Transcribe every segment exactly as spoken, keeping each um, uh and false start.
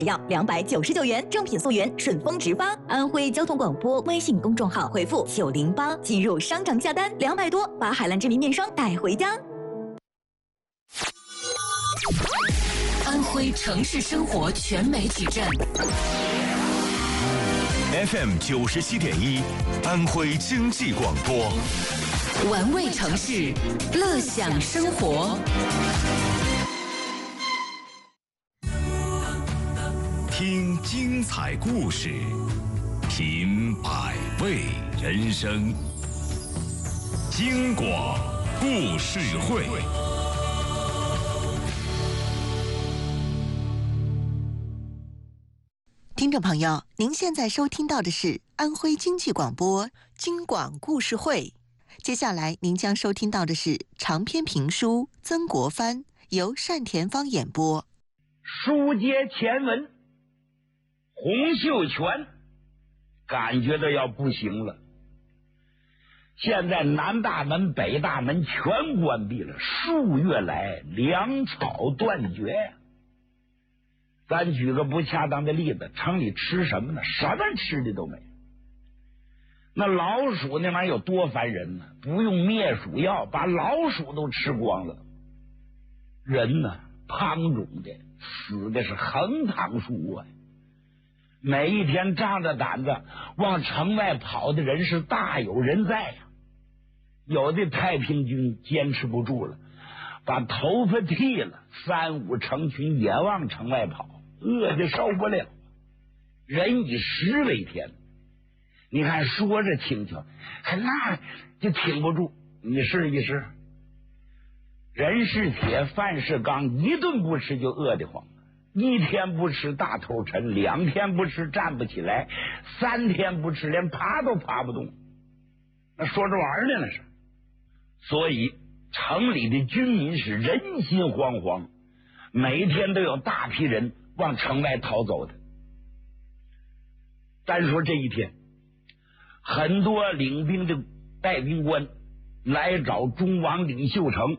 要两百九十九元，正品溯源顺丰直发。安徽交通广播微信公众号回复九零八进入商场下单，两百多把海蓝之谜面霜带回家。 安徽城市生活全媒体站 F M 九十七点一，安徽经济广播， 玩味城市，乐享生活。 听精彩故事，品百味人生。京广故事会。 听众朋友，您现在收听到的是安徽经济广播京广故事会。接下来您将收听到的是长篇评书《曾国藩》，由单田芳演播。 书接前文，洪秀全感觉到要不行了。现在南大门北大门全关闭了，数月来粮草断绝呀。咱举个不恰当的例子，城里吃什么呢？什么吃的都没有。那老鼠那玩意儿有多烦人呢？不用灭鼠药，把老鼠都吃光了。人呢，胖肿的，死的是横躺竖卧。每一天仗着胆子往城外跑的人是大有人在呀。有的太平军坚持不住了，把头发剃了，三五成群也往城外跑，饿得受不了。人以食为天，你看说着轻巧，那就挺不住。你试一试，人是铁，饭是钢，一顿不吃就饿得慌。一天不吃大头沉，两天不吃站不起来，三天不吃连爬都爬不动。那说着玩呢那是。所以城里的军民是人心惶惶，每天都有大批人往城外逃走的。单说这一天，很多领兵的带兵官来找忠王李秀成，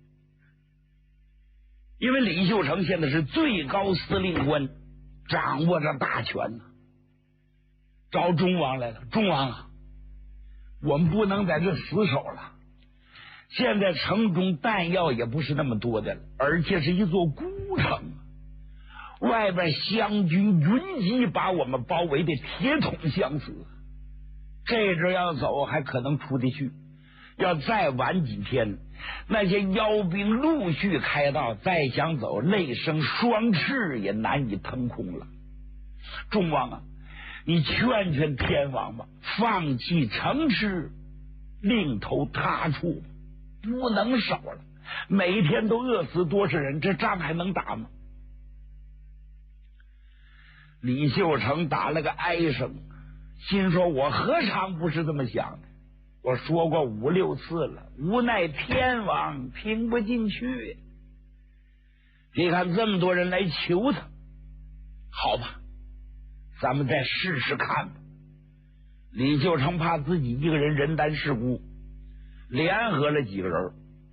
因为李秀成现在是最高司令官，掌握着大权呢。找忠王来了，忠王啊，我们不能在这死守了。现在城中弹药也不是那么多的了，而且是一座孤城，外边湘军云集，把我们包围的铁桶相似。这阵要走还可能出得去，要再晚几天，那些妖兵陆续开道，再想走，累生双翅也难以腾空了。忠王啊，你劝劝天王吧，放弃城池，另投他处，不能守了，每天都饿死多少人，这仗还能打吗？李秀成打了个哀声，心说我何尝不是这么想的，我说过五六次了，无奈天王听不进去。你看这么多人来求他，好吧，咱们再试试看吧。李秀成怕自己一个人人单势孤，联合了几个人，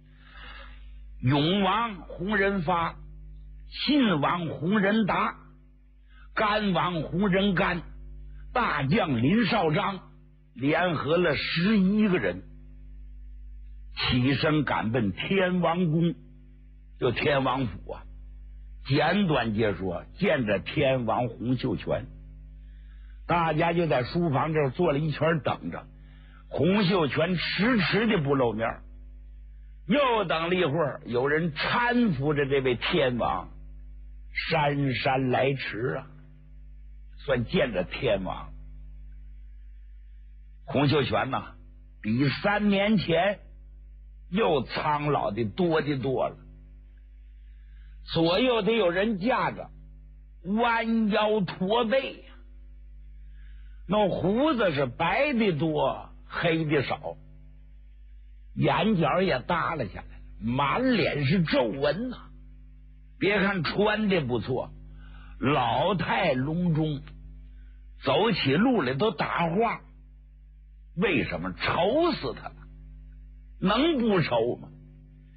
永王洪仁发、信王洪仁达、甘王洪仁干、大将林绍章，联合了十一个人，起身赶奔天王宫，就天王府啊。简短截说，见着天王洪秀全，大家就在书房这儿坐了一圈等着。洪秀全迟迟的不露面，又等了一会儿，有人搀扶着这位天王姗姗来迟啊，算见着天王。洪秀全呐、啊，比三年前又苍老的多的多了，左右得有人架着，弯腰驼背，那胡子是白的多黑的少，眼角也耷拉下来了，满脸是皱纹呐、啊。别看穿的不错，老态龙钟，走起路来都打晃。为什么？愁死他了，能不愁吗？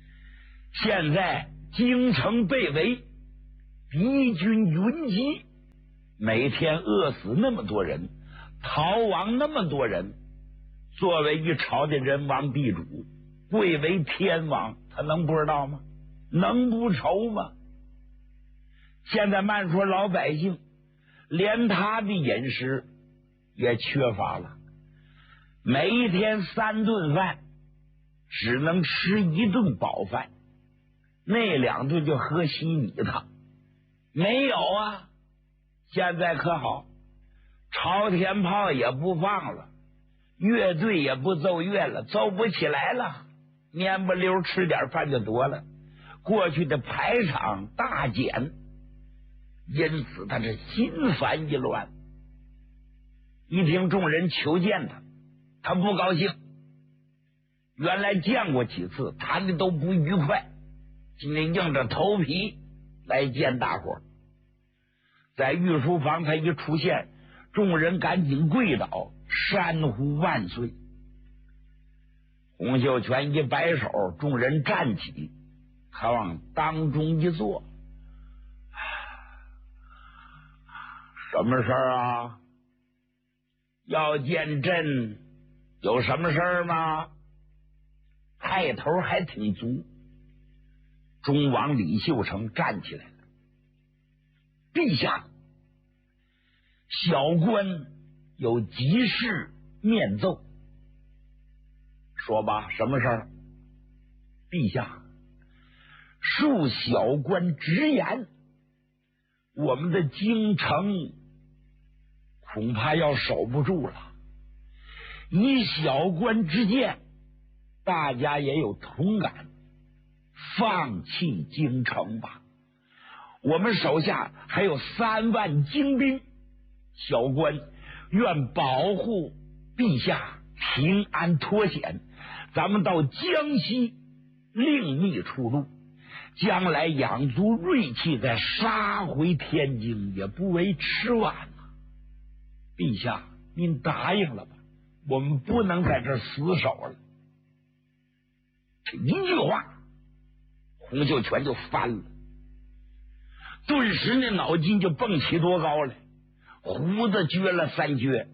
现在京城被围，敌军云集， 每天饿死那么多人，逃亡那么多人，作为一朝的人王地主，贵为天王，他能不知道吗？能不愁吗？现在慢说老百姓，连他的饮食也缺乏了，每一天三顿饭只能吃一顿饱饭，那两顿就喝稀米汤。没有啊，现在可好，朝天炮也不放了，乐队也不奏乐了，奏不起来了，面不溜吃点饭就得了。过去的排场大减，因此他是心烦意乱。一听众人求见他，他不高兴。原来见过几次，谈的都不愉快，今天硬着头皮来见大伙儿。在御书房他一出现，众人赶紧跪倒，山呼万岁。洪秀全一摆手，众人站起，他往当中一坐。什么事儿啊？要见朕有什么事儿吗？派头还挺足。忠王李秀成站起来了，陛下，小官有急事面奏。说吧，什么事儿？陛下，恕小官直言，我们的京城恐怕要守不住了。以小官之见，大家也有同感，放弃京城吧。我们手下还有三万精兵，小官愿保护陛下平安脱险，咱们到江西另觅出路，将来养足锐气再杀回天津也不为迟晚啊。陛下您答应了吧，我们不能在这死守了。这一句话洪秀全就翻了，顿时那脑筋就蹦起多高来，胡子撅了三撅。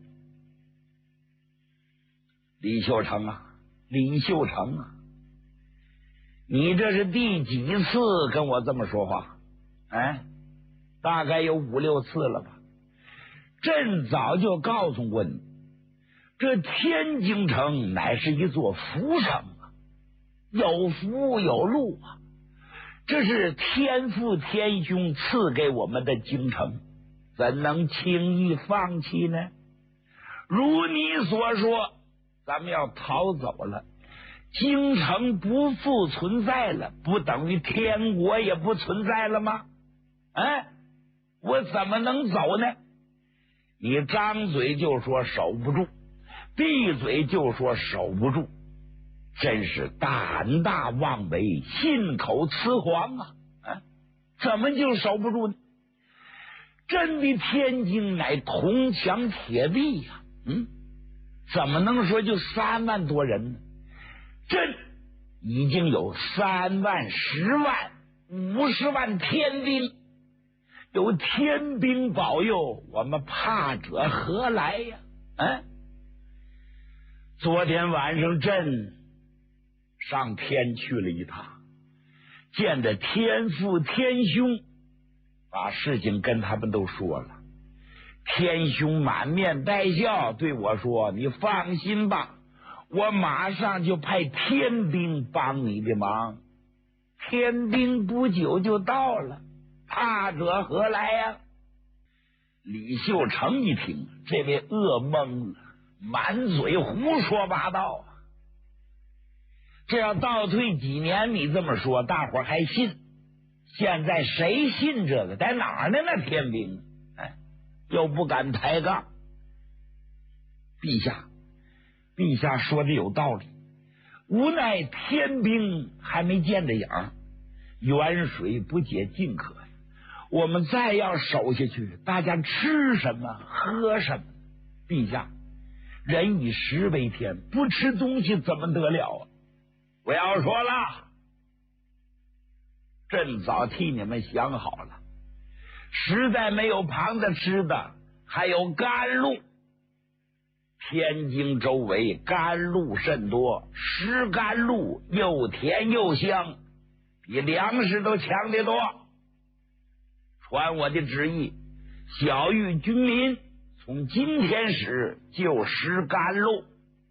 李秀成啊，李秀成啊，你这是第几次跟我这么说话？哎，大概有五六次了吧。朕早就告诉过你，这天津城乃是一座福城啊，有福有禄啊，这是天父天兄赐给我们的京城，怎能轻易放弃呢？如你所说，咱们要逃走了，京城不复存在了，不等于天国也不存在了吗？哎，我怎么能走呢？你张嘴就说守不住，闭嘴就说守不住，真是胆大妄为，信口雌黄啊！啊，怎么就守不住呢？朕的天津乃铜墙铁壁呀、啊，嗯，怎么能说就三万多人呢？朕已经有三万、十万、五十万天兵，有天兵保佑，我们怕者何来呀？啊！昨天晚上朕上天去了一趟，见着天父天兄，把事情跟他们都说了。天兄满面带笑对我说：“你放心吧，我马上就派天兵帮你的忙。天兵不久就到了，怕者何来呀？”李秀成一听，这位噩懵了，满嘴胡说八道啊！这要倒退几年，你这么说，大伙还信。现在谁信这个？在哪儿呢？那天兵，哎，又不敢抬杠。陛下，陛下说的有道理，无奈天兵还没见着影，远水不解近渴呀。我们再要守下去，大家吃什么喝什么？陛下，人以食为天，不吃东西怎么得了啊？不要说了，朕早替你们想好了， 实在没有旁的吃的，还有甘露。天津周围甘露甚多，湿甘露又甜又香，比粮食都强得多。传我的旨意，小谕军民，从今天始就食甘露。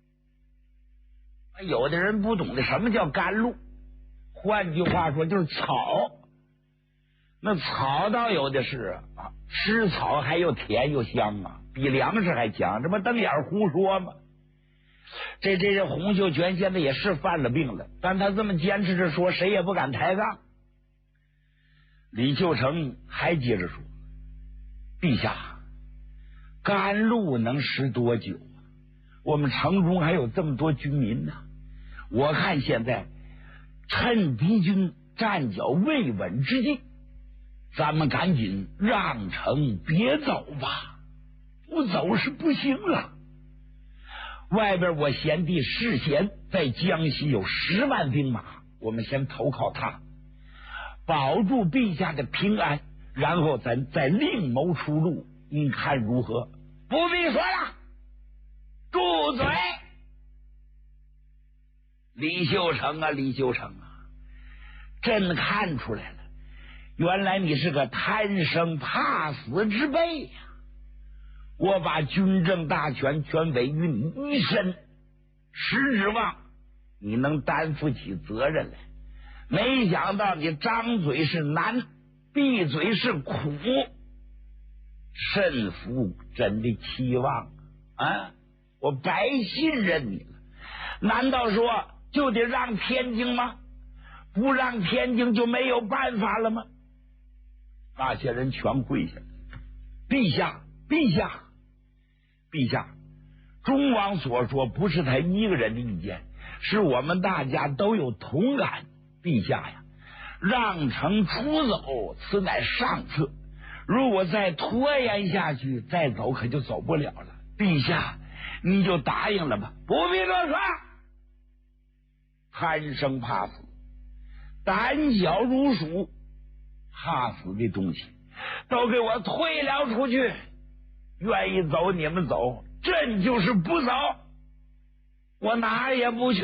有的人不懂得什么叫甘露，换句话说就是草。那草倒有的是啊，吃草还又甜又香啊，比粮食还强，这不瞪眼胡说吗？这这这洪秀全现在也是犯了病了，但他这么坚持着说，谁也不敢抬杠。李秀成还接着说：“陛下，甘露能食多久啊？我们城中还有这么多军民呢。我看现在趁敌军站脚未稳之际，咱们赶紧让城别走吧，不走是不行了。外边我贤弟世贤在江西有十万兵马，我们先投靠他，保住陛下的平安，然后咱再另谋出路，你看如何？”不必说了，住嘴！李秀成啊，李秀成啊，朕看出来了，原来你是个贪生怕死之辈呀！我把军政大权全委于你一身，实指望你能担负起责任来。没想到你张嘴是难，闭嘴是苦，甚服朕的期望啊！我白信任你了，难道说就得让天津吗？不让天津就没有办法了吗？那些人全跪下了，陛下，陛下，陛下，忠王所说不是他一个人的意见，是我们大家都有同感。陛下呀，让城出走，此乃上策。如果再拖延下去，再走可就走不了了。陛下，你就答应了吧，不必多说。贪生怕死，胆小如鼠，怕死的东西都给我退了出去。愿意走你们走，朕就是不走，我哪儿也不去。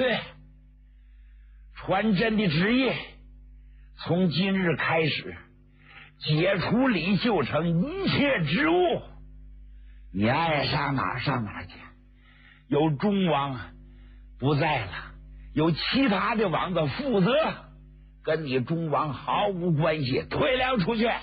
传朕的旨意，从今日开始解除李秀成一切职务，你爱上哪儿上哪儿去。有忠王不在了，有其他的王子负责，跟你忠王毫无关系，退了出去。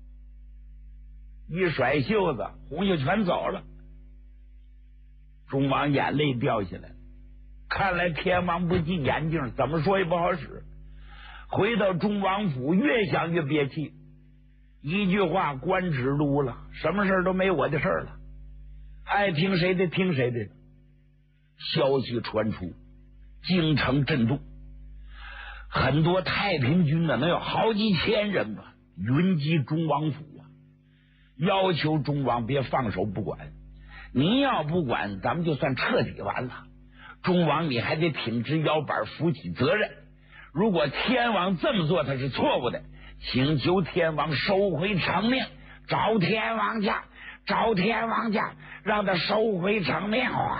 一甩袖子，洪秀全走了。忠王眼泪掉下来，看来天王不进眼镜，怎么说也不好使。回到忠王府，越想越憋气，一句话官职撸了，什么事都没我的事了，爱听谁的听谁的。消息传出，京城震动，很多太平军呢，能有好几千人吧，云集忠王府啊，要求忠王别放手不管。你要不管，咱们就算彻底完了。忠王你还得挺直腰板，负起责任。如果天王这么做他是错误的，请求天王收回成命，找天王家，找天王家，让他收回成命。哇，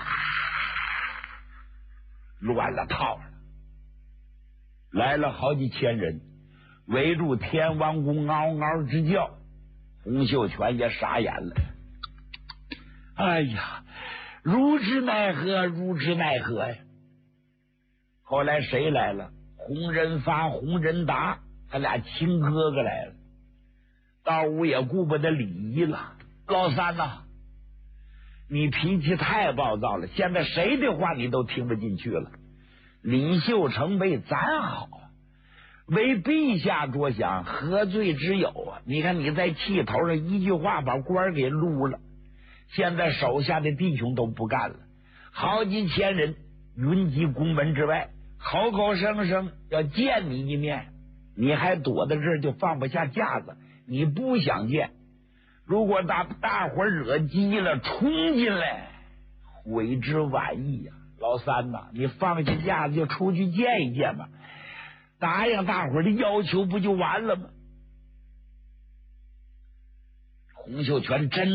乱了套了，来了好几千人围住天王宫，嗷嗷直叫。洪秀全也傻眼了，哎呀，如之奈何，如之奈何呀！后来谁来了？洪仁发、洪仁达，他俩亲哥哥来了。到屋也顾不得礼仪了。老三呐、啊，你脾气太暴躁了，现在谁的话你都听不进去了。李秀成为咱好，为陛下着想，何罪之有啊？你看你在气头上一句话把官给撸了，现在手下的弟兄都不干了，好几千人云集宫门之外，口口声声要见你一面，你还躲在这儿就放不下架子，你不想见。如果大大伙惹急了，冲进来，悔之晚矣呀！老三呐，你放下架子就出去见一见吧，答应大伙的要求不就完了吗？ 洪秀全真